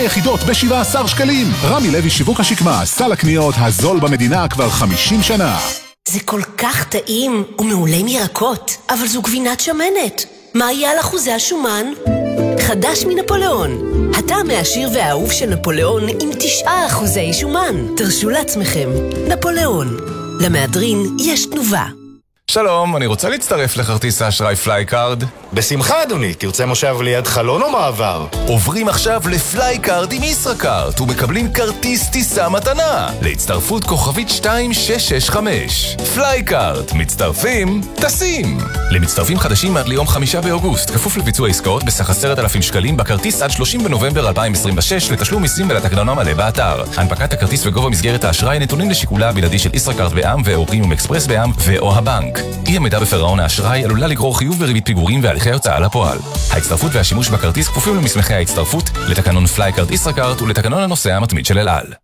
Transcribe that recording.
יחידות ב-17 שקלים. רמי לוי שיווק השקמה, סל הקניות הזול במדינה כבר 50 שנה. זה כל כך טעים ומעולה מירקות, אבל זו גבינת שמנת. מה יהיה על אחוזי השומן? חדש מנפוליאון. הטעם העשיר והאהוב של נפוליאון עם 9% שומן. תרשו לעצמכם. נפוליאון. למהדרין יש תנובה. שלום, אני רוצה להצטרף לכרטיס האשראי פלייקארד. בשמחה אדוני, תרצה מושב ליד חלון או מעבר? עוברים עכשיו לפלייקארד עם ישראכרט ומקבלים כרטיס טיסה מתנה להצטרפות כוכבית 2665. פלייקארד, מצטרפים, טסים. למצטרפים חדשים עד ליום 5 באוגוסט, כפוף לביצוע עסקאות בסך 10,000 שקלים בכרטיס עד 30 בנובמבר 2026 לתשלום מיסים ולתקנון המלא באתר. הנפקת הכרטיס וגובה מסגרת האשראי נתונים לשיקולה הבלעדי של ישראכרט בע"מ ואו פרימיום אקספרס בע"מ ואו הבנק. אי עמידה בפירעון האשראי עלולה לגרור חיוב וריבית פיגורים והליכי הוצאה לפועל. ההצטרפות והשימוש בכרטיס כפופים למסמכי ההצטרפות, לתקנון פלייקארד ישראכרט ולתקנון הנוסע המתמיד של אל על.